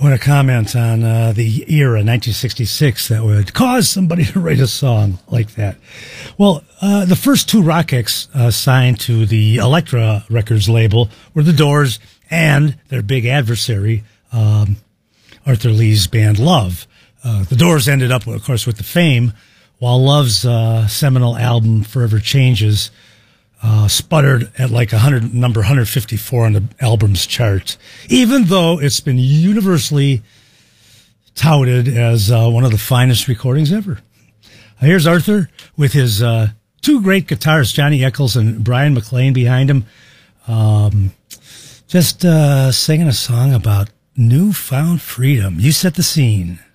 What a comment on the era, 1966, that would cause somebody to write a song like that. Well, the first two rock acts signed to the Elektra Records label were The Doors and their big adversary, Arthur Lee's band Love. The Doors ended up, of course, with the fame, while Love's seminal album Forever Changes sputtered at like number 154 on the album's chart, even though it's been universally touted as one of the finest recordings ever. Here's Arthur with his two great guitarists, Johnny Eccles and Brian McLean, behind him, just singing a song about newfound freedom. You set the scene.